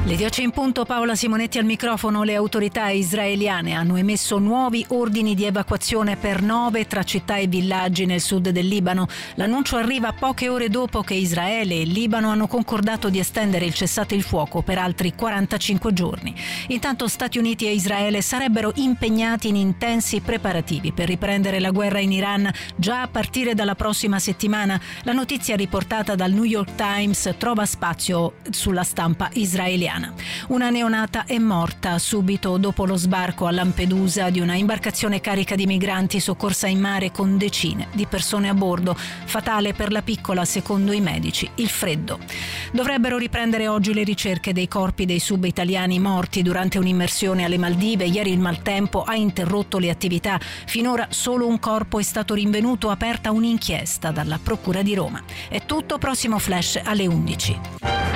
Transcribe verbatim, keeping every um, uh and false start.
Le dieci in punto, Paola Simonetti al microfono. Le autorità israeliane hanno emesso nuovi ordini di evacuazione per nove tra città e villaggi nel sud del Libano. L'annuncio arriva poche ore dopo che Israele e il Libano hanno concordato di estendere il cessate il fuoco per altri quarantacinque giorni. Intanto Stati Uniti e Israele sarebbero impegnati in intensi preparativi per riprendere la guerra in Iran già a partire dalla prossima settimana. La notizia riportata dal New York Times trova spazio sulla stampa israeliana. Una neonata è morta subito dopo lo sbarco a Lampedusa di una imbarcazione carica di migranti soccorsa in mare con decine di persone a bordo. Fatale per la piccola, secondo i medici, il freddo. Dovrebbero riprendere oggi le ricerche dei corpi dei sub italiani morti durante un'immersione alle Maldive. Ieri il maltempo ha interrotto le attività. Finora solo un corpo è stato rinvenuto, aperta un'inchiesta dalla Procura di Roma. È tutto, prossimo flash alle undici.